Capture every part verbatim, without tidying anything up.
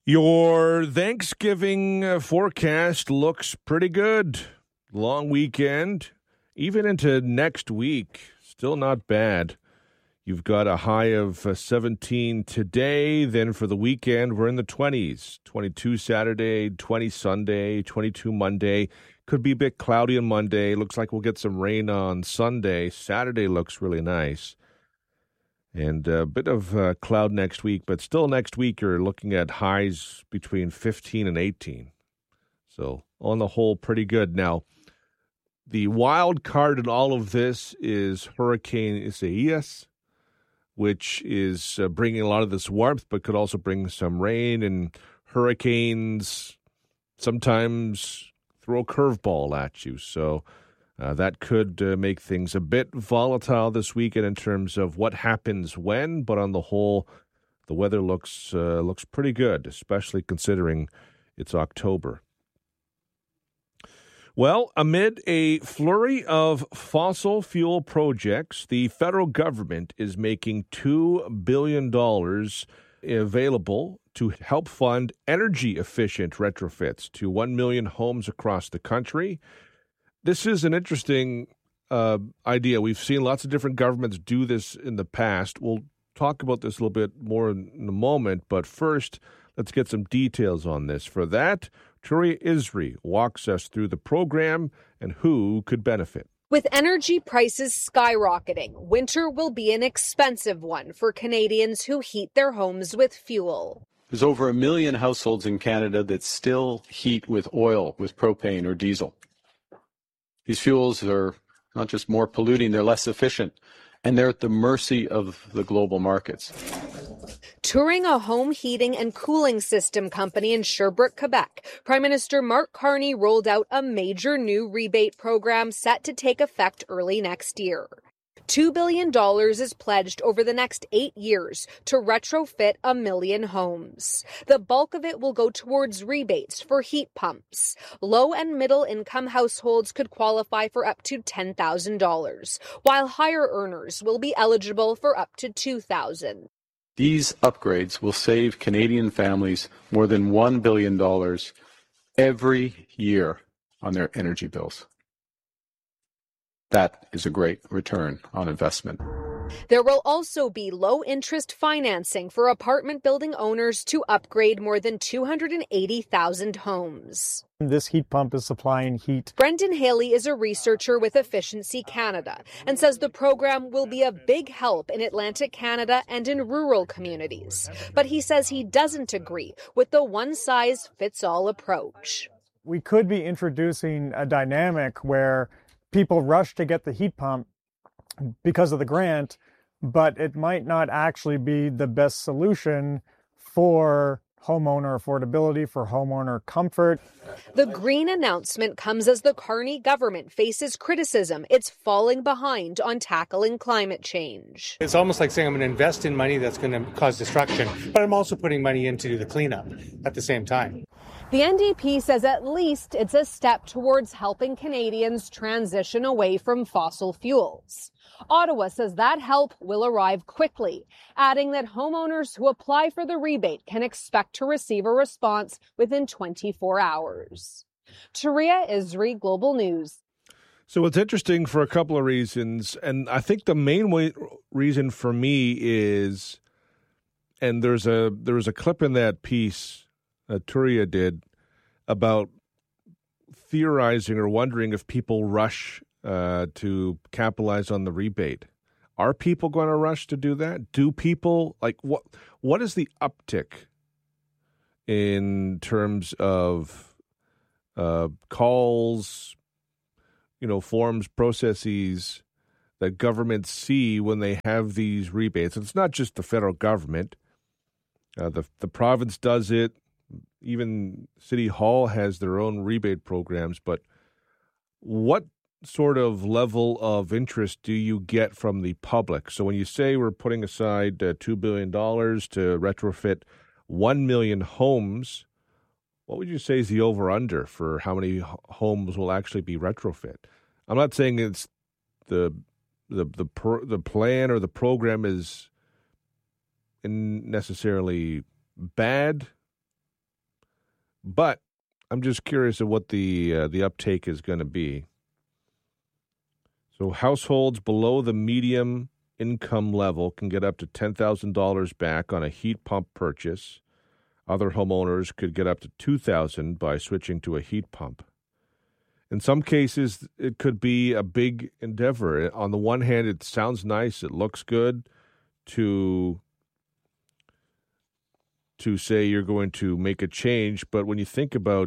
Your Thanksgiving uh, forecast looks pretty good. Long weekend, even into next week, still not bad. You've got a high of uh, seventeen today. Then for the weekend, we're in the twenties. twenty-two Saturday, twenty Sunday, twenty-two Monday. Could be a bit cloudy on Monday. Looks like we'll get some rain on Sunday. Saturday looks really nice. And a bit of uh, cloud next week, but still next week you're looking at highs between fifteen and eighteen. So on the whole, pretty good. Now, the wild card in all of this is Hurricane Isaias, which is uh, bringing a lot of this warmth, but could also bring some rain. And hurricanes sometimes throw a curveball at you. So Uh, that could uh, make things a bit volatile this weekend in terms of what happens when, but on the whole, the weather looks uh, looks pretty good, especially considering it's October. Well, amid a flurry of fossil fuel projects, the federal government is making two billion dollars available to help fund energy-efficient retrofits to one million homes across the country. This is an interesting uh, idea. We've seen lots of different governments do this in the past. We'll talk about this a little bit more in a moment, but first, let's get some details on this. For that, Turiya Isri walks us through the program and who could benefit. With energy prices skyrocketing, winter will be an expensive one for Canadians who heat their homes with fuel. There's over a million households in Canada that still heat with oil, with propane or diesel. These fuels are not just more polluting, they're less efficient, and they're at the mercy of the global markets. Touring a home heating and cooling system company in Sherbrooke, Quebec, Prime Minister Mark Carney rolled out a major new rebate program set to take effect early next year. two billion dollars is pledged over the next eight years to retrofit a million homes. The bulk of it will go towards rebates for heat pumps. Low and middle income households could qualify for up to ten thousand dollars, while higher earners will be eligible for up to two thousand dollars. These upgrades will save Canadian families more than one billion dollars every year on their energy bills. That is a great return on investment. There will also be low-interest financing for apartment building owners to upgrade more than two hundred eighty thousand homes. This heat pump is supplying heat. Brendan Haley is a researcher with Efficiency Canada and says the program will be a big help in Atlantic Canada and in rural communities. But he says he doesn't agree with the one-size-fits-all approach. We could be introducing a dynamic where people rush to get the heat pump because of the grant, but it might not actually be the best solution for homeowner affordability, for homeowner comfort. The green announcement comes as the Carney government faces criticism it's falling behind on tackling climate change. It's almost like saying I'm going to invest in money that's going to cause destruction, but I'm also putting money in to do the cleanup at the same time. The N D P says at least it's a step towards helping Canadians transition away from fossil fuels. Ottawa says that help will arrive quickly, adding that homeowners who apply for the rebate can expect to receive a response within twenty-four hours. Turiya Isri, Global News. So it's interesting for a couple of reasons, and I think the main way, reason for me is, and there's a there was a clip in that piece Uh, Turiya did about theorizing or wondering if people rush uh, to capitalize on the rebate. Are people going to rush to do that? Do people, like, what? What is the uptick in terms of uh, calls, you know, forms, processes that governments see when they have these rebates? And it's not just the federal government. Uh, the the province does it. Even City Hall has their own rebate programs, but what sort of level of interest do you get from the public? So when you say we're putting aside uh, two billion dollars to retrofit one million homes, what would you say is the over-under for how many homes will actually be retrofit? I'm not saying it's the the the, pro, the plan or the program is in necessarily bad, But I'm just curious of what the uh, the uptake is going to be. So households below the medium income level can get up to ten thousand dollars back on a heat pump purchase. Other homeowners could get up to two thousand dollars by switching to a heat pump. In some cases, it could be a big endeavor. On the one hand, it sounds nice, it looks good to, to say you're going to make a change, but when you think about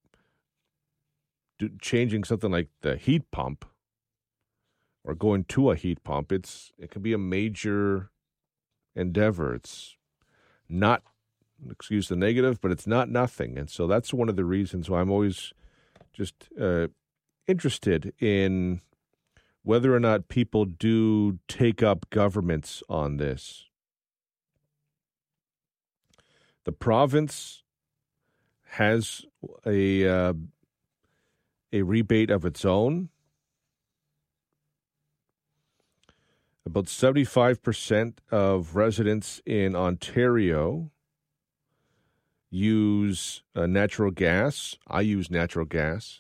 do, changing something like the heat pump or going to a heat pump, it's it can be a major endeavor. It's not, excuse the negative, but it's not nothing. And so that's one of the reasons why I'm always just uh, interested in whether or not people do take up governments on this. The province has a uh, a rebate of its own. About seventy-five percent of residents in Ontario use uh, natural gas. I use natural gas.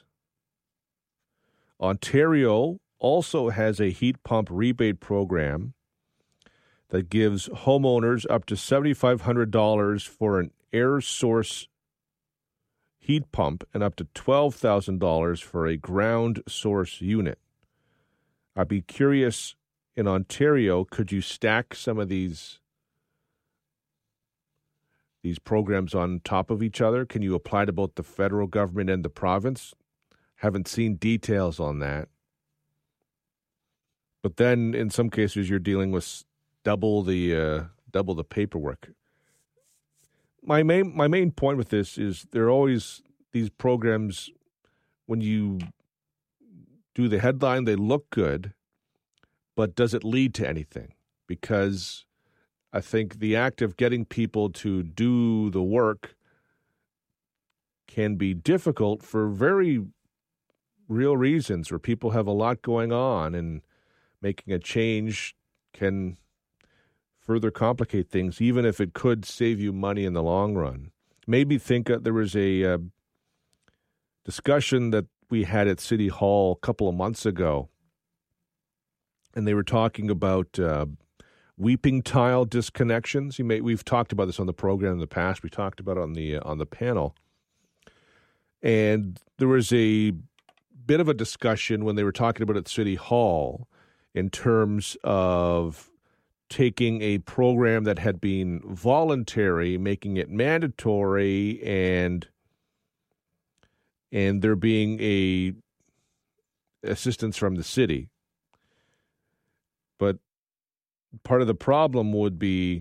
Ontario also has a heat pump rebate program that gives homeowners up to seven thousand five hundred dollars for an air source heat pump and up to twelve thousand dollars for a ground source unit. I'd be curious, in Ontario, could you stack some of these these programs on top of each other? Can you apply to both the federal government and the province? Haven't seen details on that. But then in some cases you're dealing with double the uh, double the paperwork. My main my main point with this is there are always these programs, when you do the headline, they look good, but does it lead to anything? Because I think the act of getting people to do the work can be difficult for very real reasons, where people have a lot going on, and making a change can further complicate things, even if it could save you money in the long run. Maybe think uh, there was a uh, discussion that we had at City Hall a couple of months ago, and they were talking about uh, weeping tile disconnections. You may we've talked about this on the program in the past. We talked about it on the uh, on the panel, and there was a bit of a discussion when they were talking about it at City Hall in terms of taking a program that had been voluntary, making it mandatory, and and there being a assistance from the city. But part of the problem would be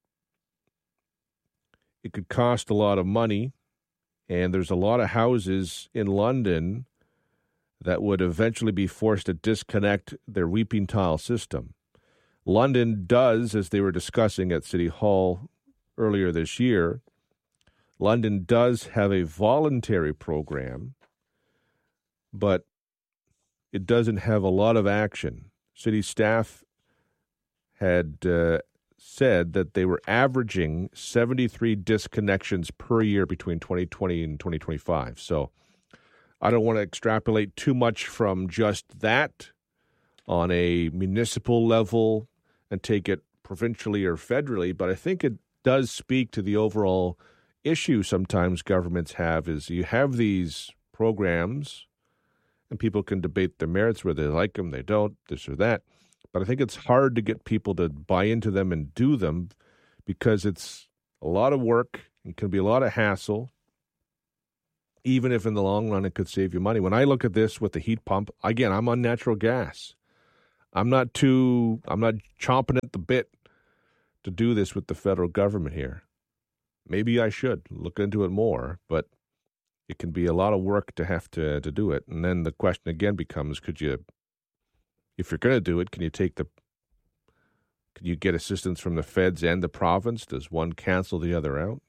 it could cost a lot of money, and there's a lot of houses in London that would eventually be forced to disconnect their weeping tile system. London does, as they were discussing at City Hall earlier this year, London does have a voluntary program, but it doesn't have a lot of action. City staff had uh, said that they were averaging seventy-three disconnections per year between twenty twenty and twenty twenty-five. So I don't want to extrapolate too much from just that on a municipal level and take it provincially or federally, but I think it does speak to the overall issue sometimes governments have, is you have these programs and people can debate the merits, whether they like them, they don't, this or that. But I think it's hard to get people to buy into them and do them because it's a lot of work and can be a lot of hassle, even if in the long run it could save you money. When I look at this with the heat pump, again, I'm on natural gas. I'm not too, I'm not chomping at the bit to do this with the federal government here. Maybe I should look into it more, but it can be a lot of work to have to, to do it. And then the question again becomes, could you, if you're going to do it, can you take the, can you get assistance from the feds and the province? Does one cancel the other out?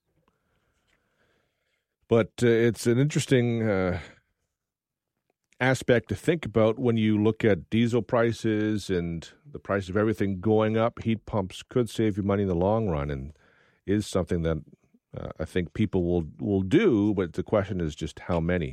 But uh, it's an interesting uh, aspect to think about when you look at diesel prices and the price of everything going up. Heat pumps could save you money in the long run, and is something that uh, I think people will, will do, but the question is just how many.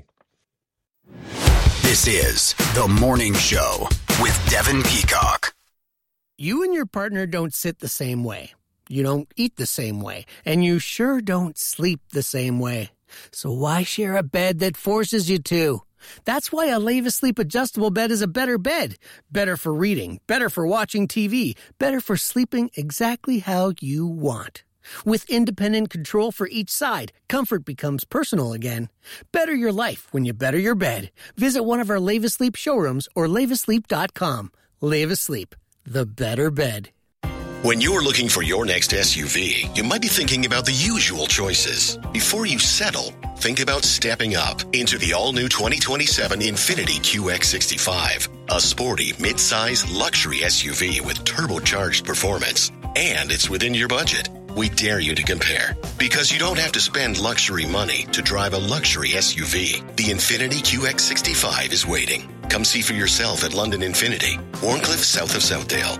This is The Morning Show with Devin Peacock. You and your partner don't sit the same way. You don't eat the same way. And you sure don't sleep the same way. So why share a bed that forces you to? That's why a Leva Sleep adjustable bed is a better bed. Better for reading, better for watching T V, better for sleeping exactly how you want. With independent control for each side, comfort becomes personal again. Better your life when you better your bed. Visit one of our Leva Sleep showrooms or leva sleep dot com. Leva Sleep, the better bed. When you're looking for your next S U V, you might be thinking about the usual choices. Before you settle, think about stepping up into the all-new twenty twenty-seven Infiniti Q X sixty-five, a sporty, mid-size luxury S U V with turbocharged performance. And it's within your budget. We dare you to compare, because you don't have to spend luxury money to drive a luxury S U V. The Infiniti Q X sixty-five is waiting. Come see for yourself at London Infiniti, Warncliffe, south of Southdale.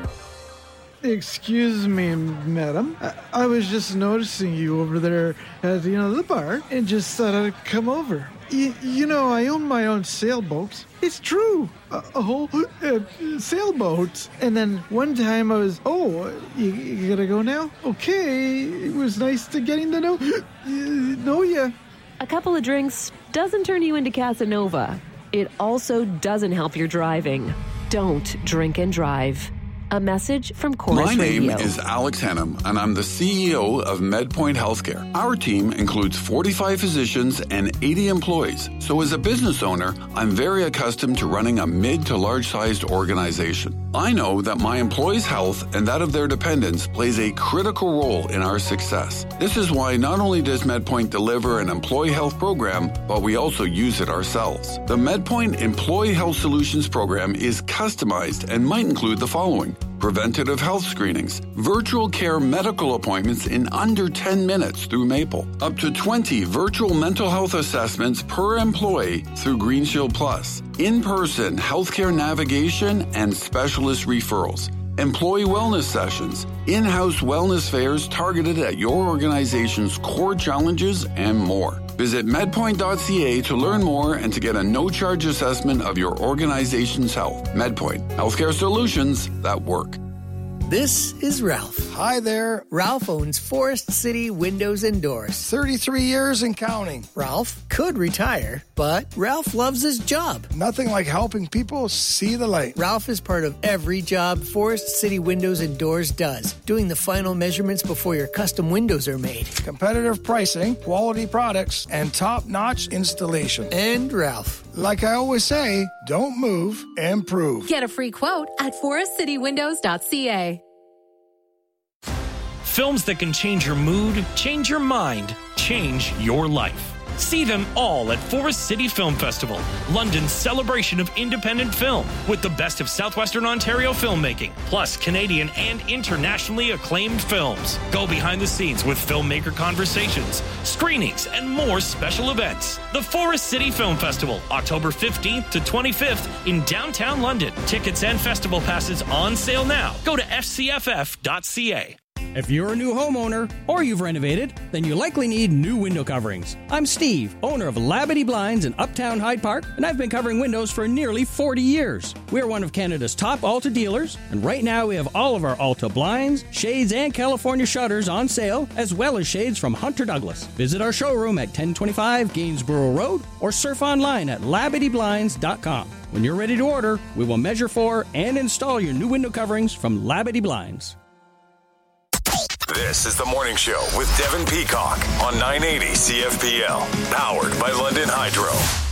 Excuse me, madam. I, I was just noticing you over there at, you know, the bar and just thought I'd come over. Y- you know, I own my own sailboat. It's true. A, a whole uh, sailboat. And then one time I was, oh, you, you gotta go now? Okay. It was nice to getting to know, uh, know ya. A couple of drinks doesn't turn you into Casanova. It also doesn't help your driving. Don't drink and drive. A message from Chorus My name Radio. is Alex Hannum, and I'm the C E O of MedPoint Healthcare. Our team includes forty-five physicians and eighty employees. So as a business owner, I'm very accustomed to running a mid to large-sized organization. I know that my employees' health and that of their dependents plays a critical role in our success. This is why not only does MedPoint deliver an employee health program, but we also use it ourselves. The MedPoint Employee Health Solutions program is customized and might include the following: preventative health screenings, virtual care medical appointments in under ten minutes through Maple, up to twenty virtual mental health assessments per employee through GreenShield Plus, in-person healthcare navigation and specialist referrals, employee wellness sessions, in-house wellness fairs targeted at your organization's core challenges, and more. Visit medpoint dot c a to learn more and to get a no-charge assessment of your organization's health. MedPoint, healthcare solutions that work. This is Ralph. Hi there. Ralph owns Forest City Windows and Doors. thirty-three years and counting. Ralph could retire, but Ralph loves his job. Nothing like helping people see the light. Ralph is part of every job Forest City Windows and Doors does, doing the final measurements before your custom windows are made. Competitive pricing, quality products, and top-notch installation. And Ralph. Like I always say, don't move, improve. Get a free quote at forest city windows dot c a. Films that can change your mood, change your mind, change your life. See them all at Forest City Film Festival, London's celebration of independent film, with the best of southwestern Ontario filmmaking, plus Canadian and internationally acclaimed films. Go behind the scenes with filmmaker conversations, screenings, and more special events. The Forest City Film Festival, October fifteenth to twenty-fifth in downtown London. Tickets and festival passes on sale now. Go to f c f f dot c a. If you're a new homeowner or you've renovated, then you likely need new window coverings. I'm Steve, owner of Labadee Blinds in Uptown Hyde Park, and I've been covering windows for nearly forty years. We're one of Canada's top Alta dealers, and right now we have all of our Alta blinds, shades, and California shutters on sale, as well as shades from Hunter Douglas. Visit our showroom at ten twenty-five Gainsborough Road or surf online at labadee blinds dot com. When you're ready to order, we will measure for and install your new window coverings from Labadee Blinds. This is The Morning Show with Devin Peacock on nine eighty C F P L, powered by London Hydro.